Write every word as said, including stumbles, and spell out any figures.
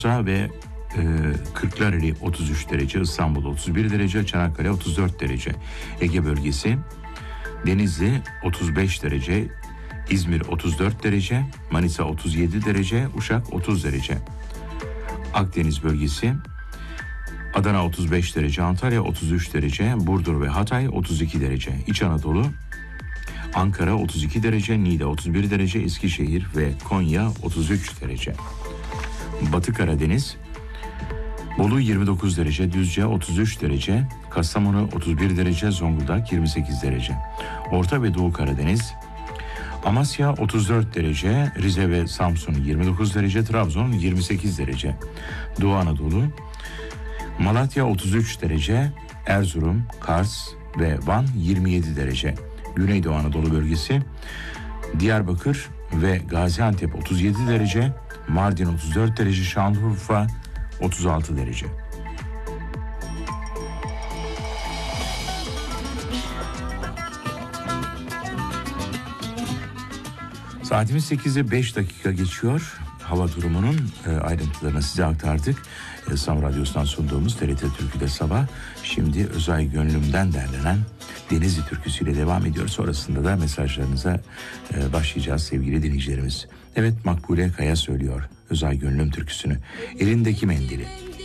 ve e, Kırklareli otuz üç derece, İstanbul otuz bir derece, Çanakkale otuz dört derece. Ege bölgesi Denizli otuz beş derece, İzmir otuz dört derece, Manisa otuz yedi derece, Uşak otuz derece. Akdeniz bölgesi Adana otuz beş derece, Antalya otuz üç derece, Burdur ve Hatay otuz iki derece. İç Anadolu Ankara otuz iki derece, Niğde otuz bir derece, Eskişehir ve Konya otuz üç derece. Batı Karadeniz Bolu yirmi dokuz derece, Düzce otuz üç derece, Kastamonu otuz bir derece, Zonguldak yirmi sekiz derece. Orta ve Doğu Karadeniz Amasya otuz dört derece, Rize ve Samsun yirmi dokuz derece, Trabzon yirmi sekiz derece. Doğu Anadolu Malatya otuz üç derece, Erzurum, Kars ve Van yirmi yedi derece. Güneydoğu Anadolu bölgesi Diyarbakır ve Gaziantep otuz yedi derece, Mardin otuz dört derece, Şanlıurfa otuz altı derece. Saatimiz sekize beş dakika geçiyor. Hava durumunun e, ayrıntılarını size aktardık. E, Sam Radyosu'ndan sunduğumuz T R T Türkü'de sabah. Şimdi Özay Gönlüm'den derlenen Denizli türküsüyle devam ediyor. Sonrasında da mesajlarınıza e, başlayacağız sevgili dinleyicilerimiz. Evet, Makbule Kaya söylüyor Özay Gönlüm türküsünü. Elindeki mendili.